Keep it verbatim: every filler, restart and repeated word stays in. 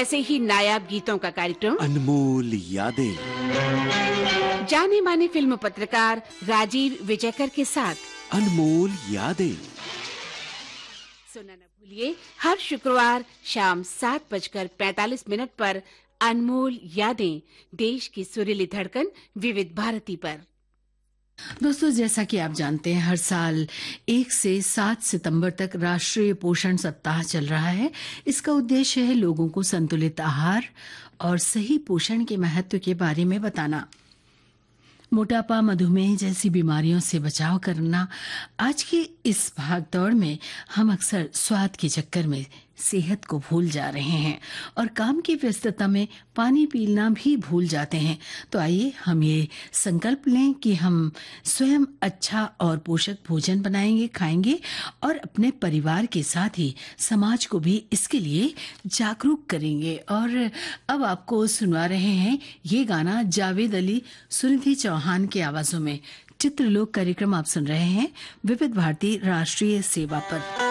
ऐसे ही नायाब गीतों का कार्यक्रम अनमोल यादें। जाने माने फिल्म पत्रकार राजीव विजयकर के साथ अनमोल यादें सुनना न भूलिए हर शुक्रवार शाम सात बजकर पैंतालीस मिनट पर अनमोल यादें, देश की सुरीली धड़कन विविध भारती पर। दोस्तों, जैसा कि आप जानते हैं, हर साल एक से सात सितंबर तक राष्ट्रीय पोषण सप्ताह चल रहा है। इसका उद्देश्य है लोगों को संतुलित आहार और सही पोषण के महत्व के बारे में बताना। मोटापा, मधुमेह जैसी बीमारियों से बचाव करना। आज की इस भागदौड़ में हम अक्सर स्वाद के चक्कर में सेहत को भूल जा रहे हैं और काम की व्यस्तता में पानी पीना भी भूल जाते हैं। तो आइए हम ये संकल्प लें कि हम स्वयं अच्छा और पोषक भोजन बनाएंगे, खाएंगे और अपने परिवार के साथ ही समाज को भी इसके लिए जागरूक करेंगे। और अब आपको सुनवा रहे हैं ये गाना जावेद अली, सुनिधि चौहान की आवाजों में। चित्रलोक कार्यक्रम आप सुन रहे हैं विविध भारती राष्ट्रीय सेवा पर।